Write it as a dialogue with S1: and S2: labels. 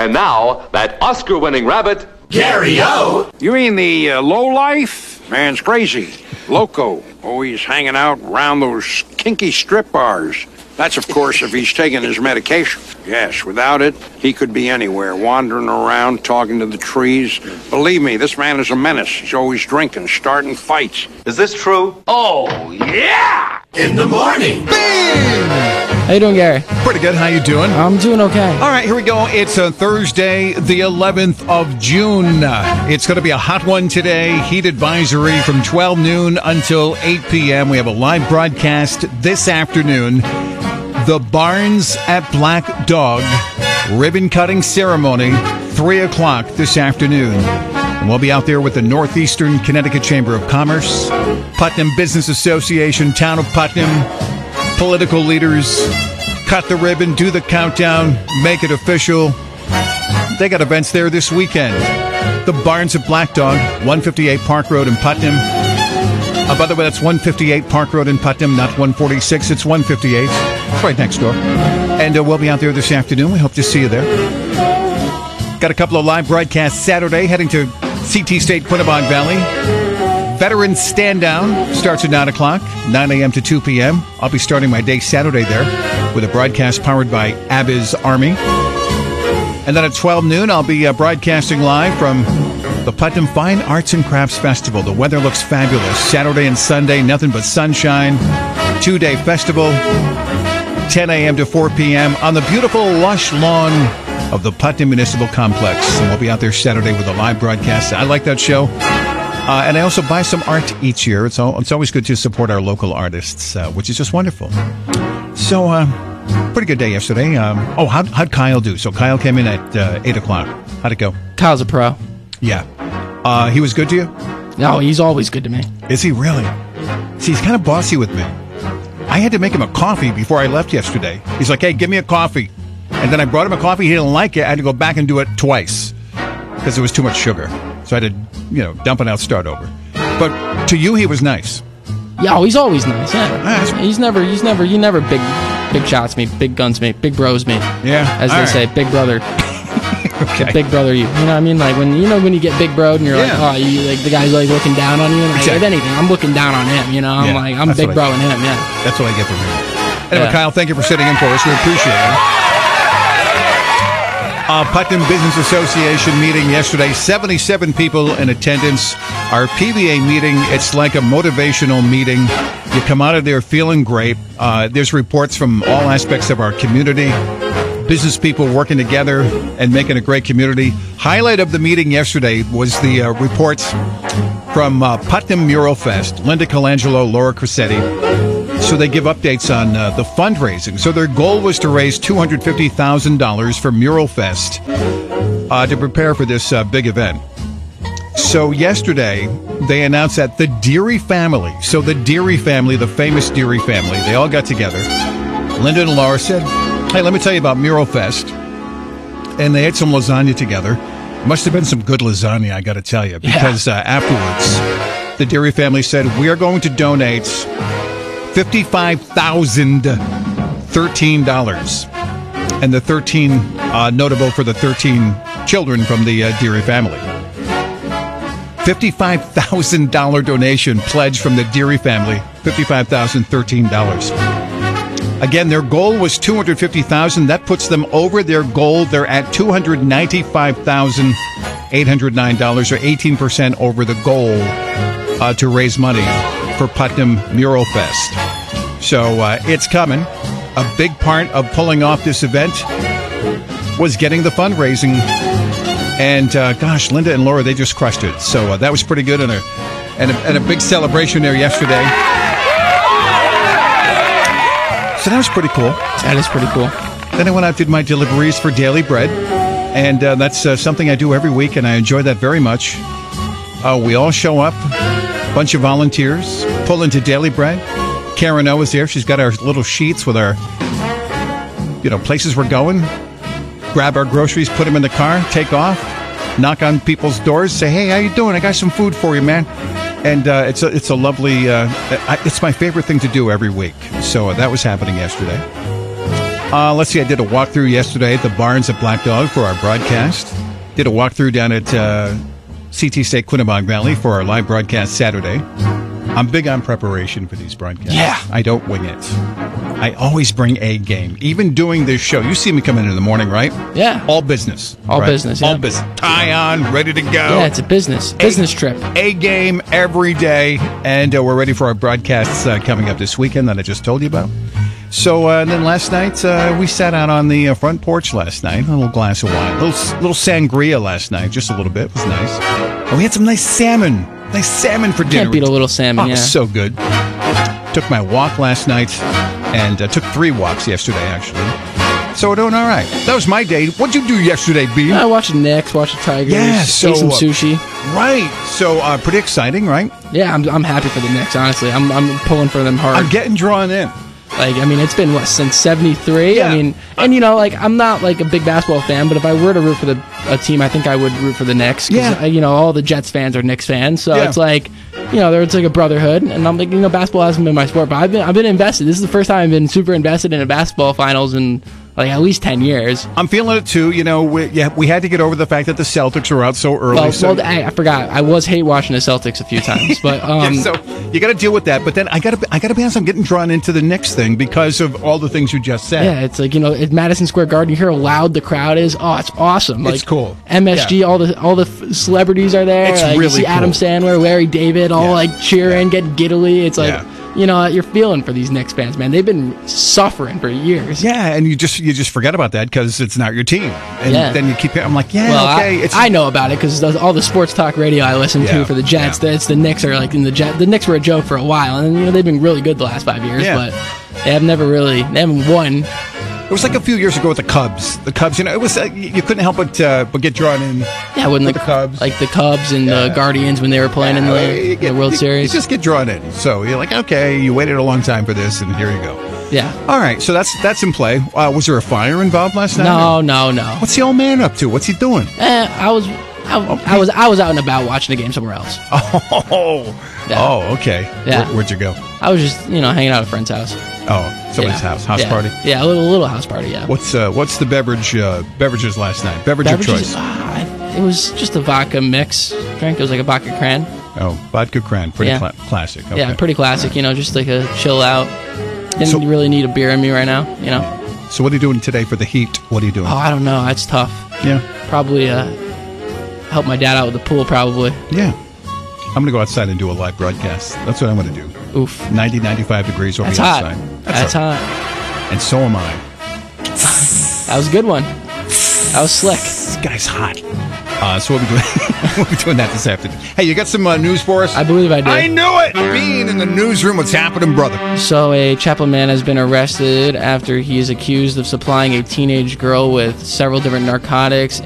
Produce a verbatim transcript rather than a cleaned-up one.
S1: And now, that Oscar-winning rabbit,
S2: Gary-O!
S3: You mean the uh, lowlife? Man's crazy. Loco. Always hanging out around those kinky strip bars. That's, of course, if he's taking his medication. Yes, without it, he could be anywhere, wandering around, talking to the trees. Believe me, this man is a menace. He's always drinking, starting fights.
S1: is this true?
S2: Oh, yeah! In the morning.
S4: How you doing, Gary?
S5: Pretty good. How you doing?
S4: I'm doing okay.
S5: All right, here we go. It's a Thursday, the eleventh of June. It's going to be a hot one today. Heat advisory from twelve noon until eight p.m. We have a live broadcast this afternoon. The Barnes at Black Dog ribbon cutting ceremony, three o'clock this afternoon. And we'll be out there with the Northeastern Connecticut Chamber of Commerce, Putnam Business Association, Town of Putnam, political leaders. Cut the ribbon, do the countdown, make it official. They got events there this weekend. The Barnes at Black Dog, one fifty-eight Park Road in Putnam. Uh, by the way, that's one fifty-eight Park Road in Putnam, not one forty-six. It's one fifty-eight. It's right next door. And uh, we'll be out there this afternoon. We hope to see you there. Got a couple of live broadcasts Saturday, heading to C T State Quinebaug Valley. Veterans Stand Down starts at nine o'clock, nine a.m. to two p.m. I'll be starting my day Saturday there with a broadcast powered by Abby's Army. And then at twelve noon, I'll be uh, broadcasting live from the Putnam Fine Arts and Crafts Festival. The weather looks fabulous. Saturday and Sunday, nothing but sunshine. Two-day festival, ten a.m. to four p.m. on the beautiful lush lawn of the Putnam Municipal Complex. And we'll be out there Saturday with a live broadcast. I like that show. Uh, and I also buy some art each year. It's, all, it's always good to support our local artists, uh, which is just wonderful. So, uh, pretty good day yesterday. Um, oh, how'd, how'd Kyle do? So Kyle came in at uh, eight o'clock. How'd it go?
S4: Kyle's a pro.
S5: Yeah. Uh, he was good to you?
S4: No, he's always good to me.
S5: Is he really? See, he's kind of bossy with me. I had to make him a coffee before I left yesterday. He's like, hey, give me a coffee. And then I brought him a coffee. He didn't like it. I had to go back and do it twice because there was too much sugar. So I had to, you know, dump it out, start over. But to you, he was nice.
S4: Yeah, oh, he's always nice. Yeah,
S5: Ah,
S4: he's never, he's never, you never big, big shots me, big guns me, big bros me.
S5: Yeah,
S4: as
S5: all
S4: they
S5: right.
S4: say, big brother.
S5: Okay.
S4: Big brother, you. You know what I mean? Like when you know when you get big broed and you're
S5: Yeah.
S4: like, oh, you like the guy's like looking down on you. And like,
S5: Exactly.
S4: if anything, I'm looking down on him. You know, I'm
S5: Yeah,
S4: like, I'm
S5: that's
S4: big
S5: what I-
S4: broing him. Yeah.
S5: That's what I get from him. Anyway,
S4: Yeah.
S5: Kyle, thank you for sitting in for us. We appreciate it. Uh, Putnam Business Association meeting yesterday. seventy-seven people in attendance. Our P B A meeting, it's like a motivational meeting. You come out of there feeling great. Uh, there's reports from all aspects of our community. Business people working together and making a great community. Highlight of the meeting yesterday was the uh, reports from uh, Putnam Mural Fest. Linda Colangelo, Laura Crescetti. So they give updates on uh, the fundraising. So their goal was to raise two hundred fifty thousand dollars for Mural Fest uh, to prepare for this uh, big event. So yesterday, they announced that the Deary family, so the Deary family, the famous Deary family, they all got together. Linda and Laura said, hey, let me tell you about Mural Fest. And they ate some lasagna together. Must have been some good lasagna, I got to tell you, because uh, afterwards, the Deary family said, we are going to donate fifty-five thousand thirteen dollars. And the thirteen, uh, notable for the thirteen children from the uh, Deary family. fifty-five thousand dollars donation pledged from the Deary family, fifty-five thousand thirteen dollars. Again, their goal was two hundred fifty thousand dollars. That puts them over their goal. They're at two hundred ninety-five thousand eight hundred nine dollars, or eighteen percent over the goal uh, to raise money for Putnam Mural Fest. So uh, it's coming. A big part of pulling off this event was getting the fundraising. And uh, gosh, Linda and Laura, they just crushed it. So uh, that was pretty good, and a, and, a, and a big celebration there yesterday. So that was pretty cool.
S4: That is pretty cool.
S5: Then I went out and did my deliveries for Daily Bread. And uh, that's uh, something I do every week, and I enjoy that very much. Uh, we all show up, a bunch of volunteers, pull into Daily Bread. Karen O is there. She's got our little sheets with our, you know, places we're going. Grab our groceries, put them in the car, take off, knock on people's doors, say, hey, how you doing? I got some food for you, man. And uh, it's, a, it's a lovely, uh, I, it's my favorite thing to do every week. So uh, that was happening yesterday. Uh, let's see, I did a walkthrough yesterday at the Barns at Black Dog for our broadcast. Did a walkthrough down at uh, C T State Quinnebog Valley for our live broadcast Saturday. I'm big on preparation for these broadcasts.
S4: Yeah.
S5: I don't wing it. I always bring a game. Even doing this show. You see me come in in the morning, right?
S4: Yeah.
S5: All business.
S4: All
S5: right?
S4: business, yeah.
S5: All business. Tie on, ready to go.
S4: Yeah, it's a business. Business trip.
S5: A game every day. And uh, we're ready for our broadcasts uh, coming up this weekend that I just told you about. So uh, then last night, uh, we sat out on the uh, front porch last night. A little glass of wine. A little, little sangria last night. Just a little bit. It was nice. And we had some nice salmon. Nice salmon for dinner.
S4: Can't beat a little salmon,
S5: oh,
S4: yeah.
S5: So good. Took my walk last night, and uh, took three walks yesterday, actually. So we're doing all right. That was my day. What'd you do yesterday, B?
S4: I watched the Knicks, watched the Tigers,
S5: Yeah, so,
S4: ate some
S5: uh,
S4: sushi.
S5: Right. So uh, pretty exciting, right?
S4: Yeah, I'm, I'm happy for the Knicks, honestly. I'm I'm pulling for them hard.
S5: I'm getting drawn in.
S4: Like, I mean, it's been, what, since seventy-three?
S5: Yeah.
S4: I mean, and, you know, like, I'm not, like, a big basketball fan, but if I were to root for the a team, I think I would root for the Knicks. 'Cause,
S5: Yeah.
S4: uh, you know, all the Jets fans are Knicks fans, so
S5: Yeah.
S4: it's like, you know, there's like a brotherhood, and I'm like, you know, basketball hasn't been my sport, but I've been, I've been invested. This is the first time I've been super invested in a basketball finals in, like, at least ten years.
S5: I'm feeling it, too. You know, we, yeah, we had to get over the fact that the Celtics are out so early.
S4: Well,
S5: so,
S4: well I, I forgot. I was hate watching the Celtics a few times, but um,
S5: yeah, so you got to deal with that. But then I got to I got to be honest, I'm getting drawn into the Knicks thing because of all the things you just said.
S4: yeah, it's like, you know, at Madison Square Garden, you hear how loud the crowd is. Oh, it's awesome. Like,
S5: It's cool.
S4: M S G,
S5: Yeah.
S4: all the all the f- celebrities are there.
S5: It's
S4: like, you
S5: really
S4: see Adam
S5: cool.
S4: Sandler, Larry David, all
S5: Yeah.
S4: like cheering, getting giddily. It's like,
S5: Yeah.
S4: you know, you're feeling for these Knicks fans, man. They've been suffering for years.
S5: Yeah, and you just you just forget about that because it's not your team, and
S4: Yeah.
S5: then you keep. I'm like, yeah,
S4: Well,
S5: okay.
S4: I,
S5: it's
S4: I know about it because all the sports talk radio I listen
S5: Yeah,
S4: to for the Jets,
S5: yeah.
S4: it's the Knicks are like in the Jet. The Knicks were a joke for a while, and you know they've been really good the last five years,
S5: Yeah.
S4: but they have never really they haven't won.
S5: It was like a few years ago with the Cubs. The Cubs, you know, it was uh, you you couldn't help but uh, but get drawn in.
S4: Yeah, when
S5: with
S4: the,
S5: the Cubs.
S4: like the Cubs and the
S5: Yeah.
S4: Guardians when they were playing in
S5: Uh,
S4: the,
S5: you get-
S4: the World
S5: you-
S4: Series.
S5: You just get drawn in. So you're like, okay, you waited a long time for this, and here you go.
S4: yeah.
S5: All right, so that's that's in play. Uh, was there a fire involved last night?
S4: No, no, no.
S5: What's the old man up to? What's he doing?
S4: Eh, I was, I, I was, I was out and about watching the game somewhere else.
S5: Oh,
S4: Yeah.
S5: oh, okay.
S4: Yeah.
S5: Where, where'd you go?
S4: I was just, you know, hanging out at a friend's house.
S5: Oh, somebody's
S4: Yeah.
S5: house, house
S4: Yeah.
S5: party.
S4: Yeah, a little, little house party. Yeah.
S5: What's uh, what's the beverage uh, beverages last night? Beverage of
S4: Beverages?
S5: choice.
S4: Ah, I- it was just a vodka mix drink. It was like a vodka cran.
S5: Oh, vodka cran, pretty
S4: Yeah.
S5: cla- classic. Okay.
S4: Yeah, pretty classic. You know, just like a chill out. Didn't
S5: So-
S4: really need a beer in me right now. You know.
S5: So what are you doing today for the heat? What are you doing?
S4: Oh, I don't know. It's tough.
S5: yeah,
S4: Probably uh, help my dad out with the pool. Probably.
S5: yeah. I'm gonna go outside and do a live broadcast. That's what I'm gonna do.
S4: Oof.
S5: ninety, ninety-five degrees over
S4: That's
S5: the
S4: hot.
S5: outside.
S4: That's,
S5: all-
S4: hot.
S5: And so am I.
S4: That was a good one. That was slick.
S5: This guy's hot. Uh, so we'll be doing we'll be doing that this afternoon. Hey, you got some uh, news for us?
S4: I believe I did.
S5: I knew it. Being in the newsroom, what's happening, brother?
S4: So, a Chaplin man has been arrested after he is accused of supplying a teenage girl with several different narcotics